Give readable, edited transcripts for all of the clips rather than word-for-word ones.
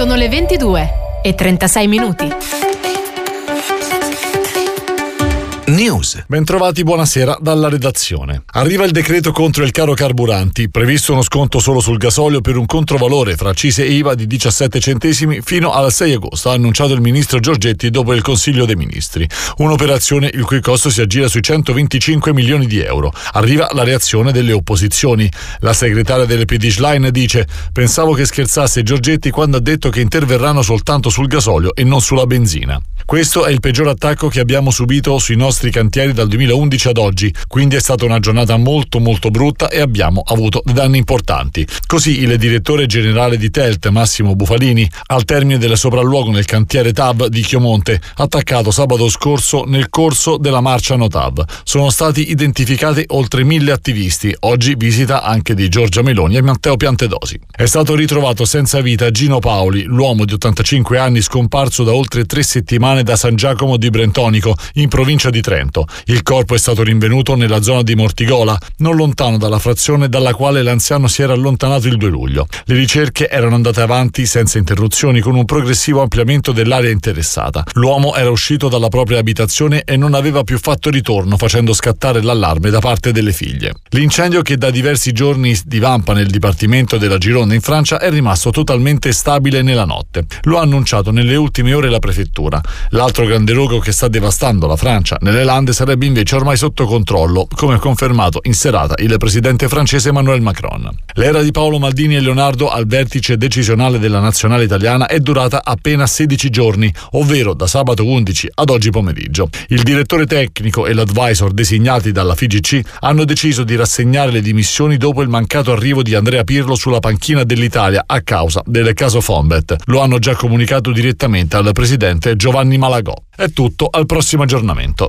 Sono le 22:36. News. Bentrovati, buonasera dalla redazione. Arriva il decreto contro il caro carburanti, previsto uno sconto solo sul gasolio per un controvalore fra accise e IVA di 17 centesimi fino al 6 agosto, ha annunciato il ministro Giorgetti dopo il Consiglio dei Ministri. Un'operazione il cui costo si aggira sui 125 milioni di euro. Arriva la reazione delle opposizioni. La segretaria del PD Schlein dice: pensavo che scherzasse Giorgetti quando ha detto che interverranno soltanto sul gasolio e non sulla benzina. Questo è il peggior attacco che abbiamo subito sui nostri cantieri dal 2011 ad oggi, quindi è stata una giornata molto brutta e abbiamo avuto danni importanti. Così il direttore generale di Telt, Massimo Bufalini, al termine del sopralluogo nel cantiere TAV di Chiomonte, attaccato sabato scorso nel corso della marcia No TAV. Sono stati identificati oltre 1000 attivisti, oggi visita anche di Giorgia Meloni e Matteo Piantedosi. È stato ritrovato senza vita Gino Paoli, l'uomo di 85 anni scomparso da oltre 3 settimane da San Giacomo di Brentonico, in provincia di Trento. Il corpo è stato rinvenuto nella zona di Mortigola, non lontano dalla frazione dalla quale l'anziano si era allontanato il 2 luglio. Le ricerche erano andate avanti senza interruzioni, con un progressivo ampliamento dell'area interessata. L'uomo era uscito dalla propria abitazione e non aveva più fatto ritorno, facendo scattare l'allarme da parte delle figlie. L'incendio, che da diversi giorni divampa nel dipartimento della Gironde in Francia, è rimasto totalmente stabile nella notte. Lo ha annunciato nelle ultime ore la prefettura. L'altro grande rogo che sta devastando la Francia nelle Lande sarebbe invece ormai sotto controllo, come confermato in serata il presidente francese Emmanuel Macron. L'era di Paolo Maldini e Leonardo al vertice decisionale della nazionale italiana è durata appena 16 giorni, ovvero da sabato 11 ad oggi pomeriggio. Il direttore tecnico e l'advisor designati dalla FIGC hanno deciso di rassegnare le dimissioni dopo il mancato arrivo di Andrea Pirlo sulla panchina dell'Italia a causa del caso Fonbet. Lo hanno già comunicato direttamente al presidente Giovanni Malagò. È tutto, al prossimo aggiornamento.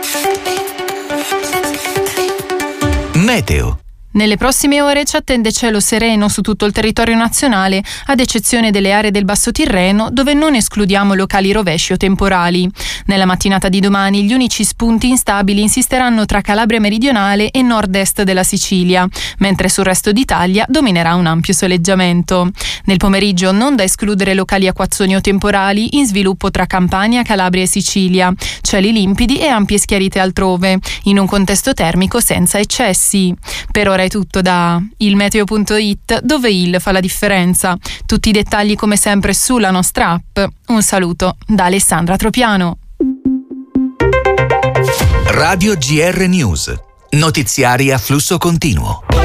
Meteo. Nelle prossime ore ci attende cielo sereno su tutto il territorio nazionale, ad eccezione delle aree del Basso Tirreno, dove non escludiamo locali rovesci o temporali. Nella mattinata di domani gli unici spunti instabili insisteranno tra Calabria meridionale e nord-est della Sicilia, mentre sul resto d'Italia dominerà un ampio soleggiamento. Nel pomeriggio non da escludere locali acquazzoni o temporali in sviluppo tra Campania, Calabria e Sicilia, cieli limpidi e ampie schiarite altrove, in un contesto termico senza eccessi. Per ora è tutto da ilmeteo.it, dove il fa la differenza. Tutti i dettagli come sempre sulla nostra app. Un saluto da Alessandra Tropiano. Radio GR News. Notiziari a flusso continuo.